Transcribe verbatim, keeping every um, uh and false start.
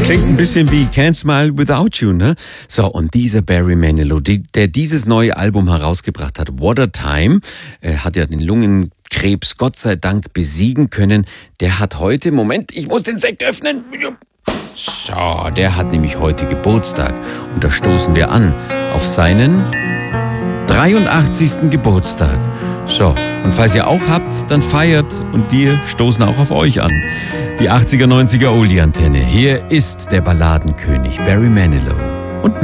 Klingt ein bisschen wie Can't Smile Without You, ne? So, und dieser Barry Manilow, die, der dieses neue Album herausgebracht hat, What a Time, äh, hat ja den Lungenkrebs Gott sei Dank besiegen können. Der hat heute, Moment, ich muss den Sekt öffnen. So, der hat nämlich heute Geburtstag. Und da stoßen wir an auf seinen dreiundachtzigsten Geburtstag. So, und falls ihr auch habt, dann feiert und wir stoßen auch auf euch an. Die achtziger, neunziger Oldie-Antenne. Hier ist der Balladenkönig Barry Manilow.